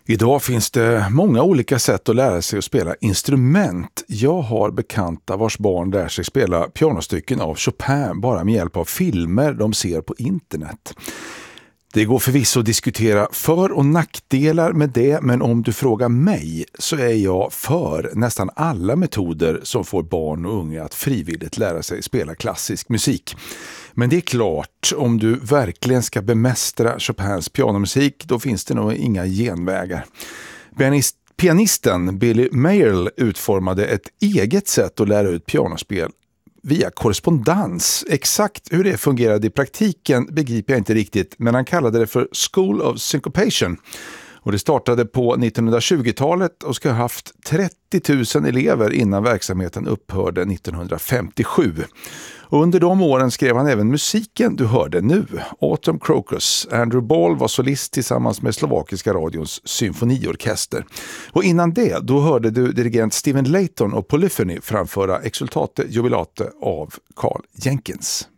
Idag finns det många olika sätt att lära sig att spela instrument. Jag har bekanta vars barn lär sig spela pianostycken av Chopin bara med hjälp av filmer de ser på internet. Det går förvisso att diskutera för- och nackdelar med det, men om du frågar mig så är jag för nästan alla metoder som får barn och unga att frivilligt lära sig spela klassisk musik. Men det är klart, om du verkligen ska bemästra Chopins pianomusik, då finns det nog inga genvägar. Pianisten Billy Mayerl utformade ett eget sätt att lära ut pianospel via korrespondens. Exakt hur det fungerade i praktiken begriper jag inte riktigt, men han kallade det för School of Syncopation. Och det startade på 1920-talet och ska ha haft 30 000 elever innan verksamheten upphörde 1957. Och under de åren skrev han även musiken du hörde nu, Autumn Crocus. Andrew Ball var solist tillsammans med slovakiska radions symfoniorkester. Och innan det, då hörde du dirigent Stephen Layton och Polyphony framföra Exultate Jubilate av Carl Jenkins.